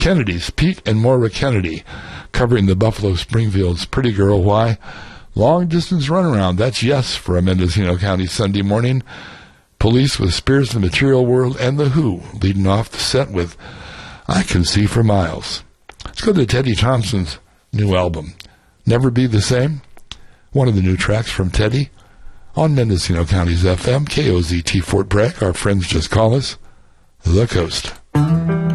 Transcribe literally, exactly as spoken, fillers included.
Kennedy's, Pete and Maura Kennedy, covering the Buffalo Springfield's Pretty Girl. Why? Long-distance runaround. That's yes for a Mendocino County Sunday morning. Police with Spears of the Material World and The Who leading off the set with I Can See for Miles. Let's go to Teddy Thompson's new album, Never Be the Same. One of the new tracks from Teddy on Mendocino County's F M, K O Z T Fort Bragg. Our friends just call us The Coast.